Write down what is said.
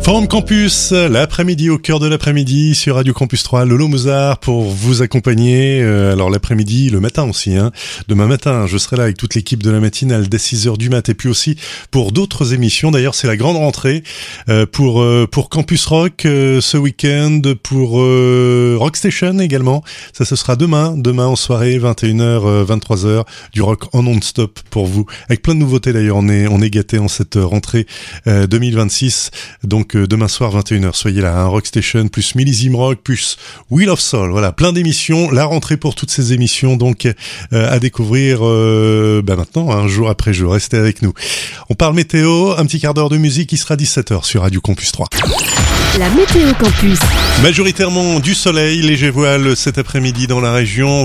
Forum Campus, l'après-midi, au cœur de l'après-midi sur Radio Campus 3, Lolo Mozart pour vous accompagner. Alors l'après-midi, le matin aussi. Demain matin, je serai là avec toute l'équipe de la matinale dès 6h du mat. Et puis aussi pour d'autres émissions. D'ailleurs, c'est la grande rentrée pour Campus Rock ce week-end, pour Rock Station également. Ça, ce sera demain en soirée, 21h, 23h, du rock en non-stop pour vous. Avec plein de nouveautés d'ailleurs, on est gâtés en cette rentrée 2026. Donc demain soir 21h, soyez là, Rock Station plus Millésime Rock plus Wheel of Soul, voilà, plein d'émissions, la rentrée pour toutes ces émissions donc à découvrir maintenant, jour après jour, restez avec nous. On parle météo, un petit quart d'heure de musique, qui sera 17h sur Radio Campus 3. La météo campus. Majoritairement du soleil, léger voile cet après-midi dans la région.